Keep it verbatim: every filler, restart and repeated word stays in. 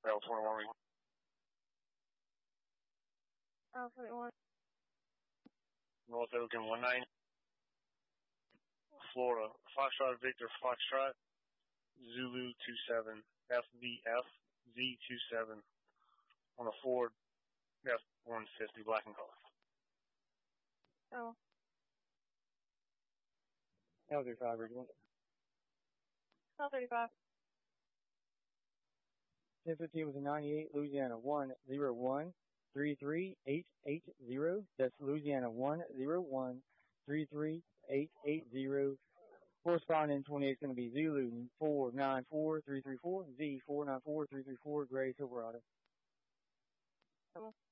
L twenty-one. L twenty-one. North Oakland one nine. Florida. Foxtrot Victor Foxtrot. Zulu two seven. F B F Z two seven. On a Ford F one fifty black and color. Oh. L thirty-five, Ridge one. L thirty-five. ten fifteen was a ninety-eight, Louisiana one zero one three three eight eight zero. That's Louisiana one zero one three three eight eight zero. Corresponding twenty-eight is going to be Zulu four nine four three three four, Z four nine four three three four, Gray Silverado. Oh.